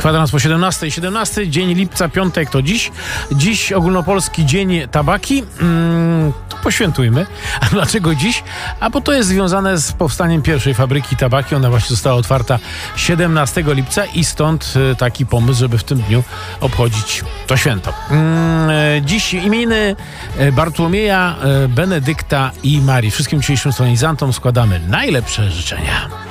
Kwadrans po 17. 17 dzień lipca, piątek to dziś. Dziś ogólnopolski dzień tabaki. To poświętujmy. A dlaczego dziś? A bo to jest związane z powstaniem pierwszej fabryki tabaki. Ona właśnie została otwarta 17 lipca i stąd taki pomysł, żeby w tym dniu obchodzić to święto. Dziś imieniny Bartłomieja, Benedykta i Marii. Wszystkim dzisiejszym solenizantom składamy najlepsze życzenia.